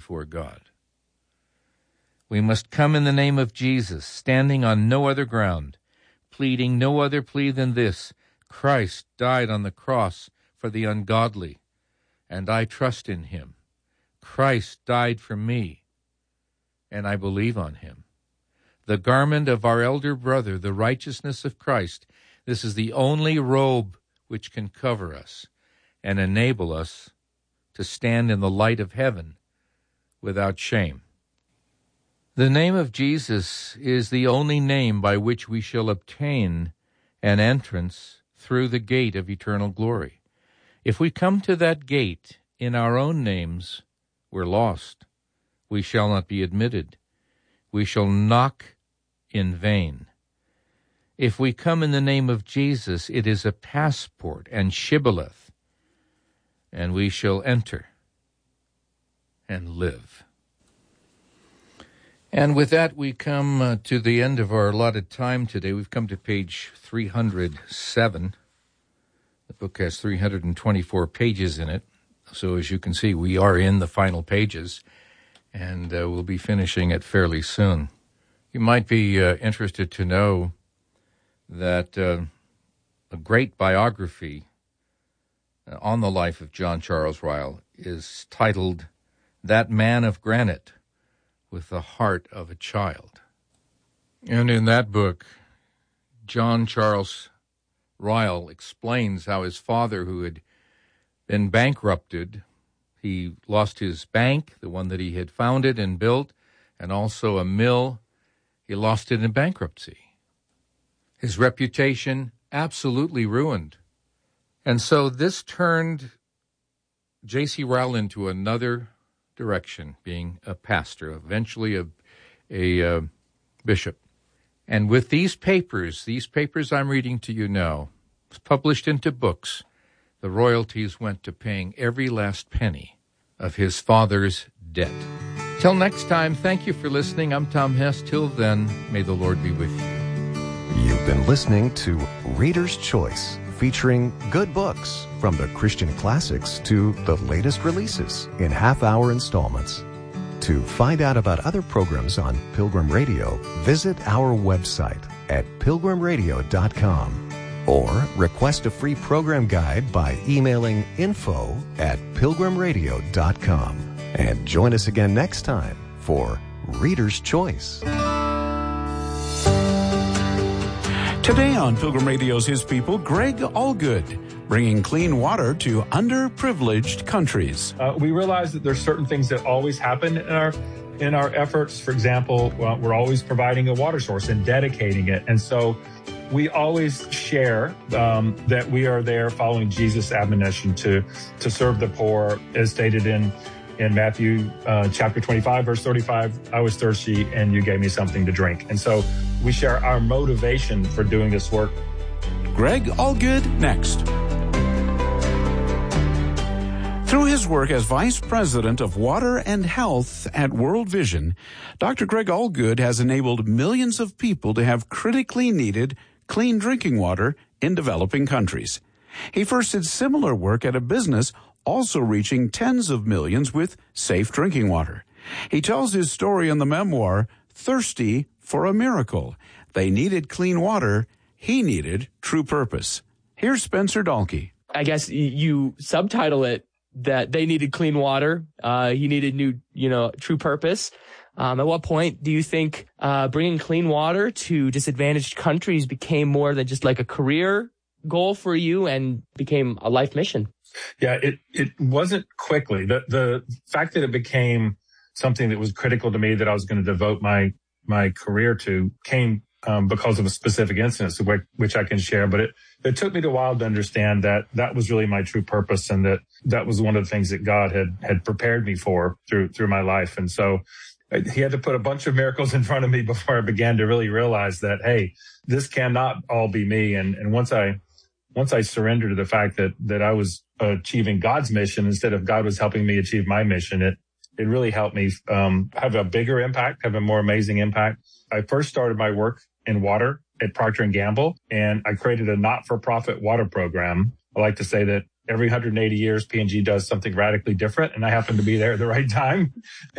before God. We must come in the name of Jesus, standing on no other ground, pleading no other plea than this: Christ died on the cross for the ungodly, and I trust in him. Christ died for me, and I believe on him. The garment of our elder brother, the righteousness of Christ, this is the only robe which can cover us and enable us to stand in the light of heaven without shame. The name of Jesus is the only name by which we shall obtain an entrance through the gate of eternal glory. If we come to that gate in our own names, we're lost. We shall not be admitted. We shall knock in vain. If we come in the name of Jesus, it is a passport and shibboleth, and we shall enter and live. And with that, we come to the end of our allotted time today. We've come to page 307. The book has 324 pages in it. So as you can see, we are in the final pages, and we'll be finishing it fairly soon. You might be interested to know that a great biography on the life of John Charles Ryle is titled That Man of Granite with the Heart of a Child. And in that book, John Charles Ryle explains how his father, who had been bankrupted, he lost his bank, the one that he had founded and built, and also a mill. He lost it in bankruptcy. His reputation absolutely ruined. And so this turned J.C. Ryle into another direction, being a pastor, eventually a bishop. And with these papers I'm reading to you now, published into books, the royalties went to paying every last penny of his father's debt. Till next time, thank you for listening. I'm Tom Hess. Till then, may the Lord be with you. You've been listening to Reader's Choice, featuring good books from the Christian classics to the latest releases in half-hour installments. To find out about other programs on Pilgrim Radio, visit our website at pilgrimradio.com or request a free program guide by emailing info@pilgrimradio.com. And join us again next time for Reader's Choice. Today on Pilgrim Radio's His People, Greg Allgood, bringing clean water to underprivileged countries. We realize that there's certain things that always happen in our efforts. For example, we're always providing a water source and dedicating it. And so we always share that we are there following Jesus' admonition to serve the poor, as stated in Matthew chapter 25, verse 35, I was thirsty and you gave me something to drink. And so we share our motivation for doing this work. Greg Allgood next. Through his work as Vice President of Water and Health at World Vision, Dr. Greg Allgood has enabled millions of people to have critically needed clean drinking water in developing countries. He first did similar work at a business also reaching tens of millions with safe drinking water. He tells his story in the memoir, Thirsty for a Miracle. They needed clean water. He needed true purpose. Here's Spencer Dahlke. I guess you subtitle it that they needed clean water. He needed true purpose. At what point do you think bringing clean water to disadvantaged countries became more than just like a career goal for you and became a life mission? Yeah, it wasn't quickly. The fact that it became something that was critical to me that I was going to devote my career to came because of a specific instance, which I can share. But it took me a while to understand that was really my true purpose, and that was one of the things that God had prepared me for through my life. And so he had to put a bunch of miracles in front of me before I began to really realize that, hey, this cannot all be me. And once I surrendered to the fact that I was achieving God's mission instead of God was helping me achieve my mission, it really helped me have a bigger impact, have a more amazing impact. I first started my work in water at Procter & Gamble, and I created a not-for-profit water program. I like to say that every 180 years, P&G does something radically different, and I happened to be there at the right time.